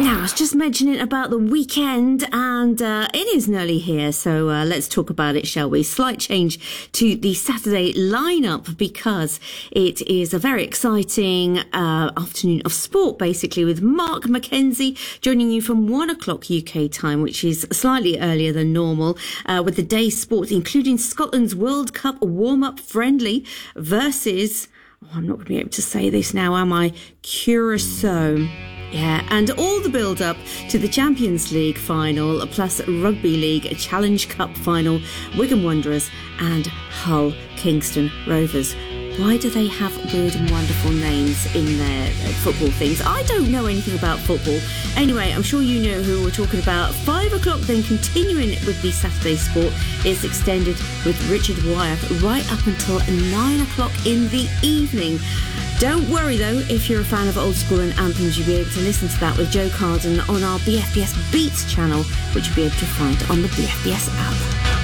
Now, I was just mentioning about the weekend, and it is nearly here, so let's talk about it, shall we? Slight change to the Saturday lineup because it is a very exciting afternoon of sport, basically, with Mark Mackenzie joining you from 1 o'clock UK time, which is slightly earlier than normal, with the day's sport, including Scotland's World Cup warm-up friendly versus... I'm not going to be able to say this now, am I? Curacao. Yeah, and all the build-up to the Champions League final, plus Rugby League Challenge Cup final, Wigan Wanderers and Hull Kingston Rovers. Why do they have weird and wonderful names in their football things? I don't know anything about football. Anyway, I'm sure you know who we're talking about. 5 o'clock, then continuing with the Saturday sport, is extended with Richard Wyeth right up until 9 o'clock in the evening. Don't worry though, if you're a fan of old school and anthems, you'll be able to listen to that with Joe Carden on our BFBS Beats channel, which you'll be able to find on the BFBS app.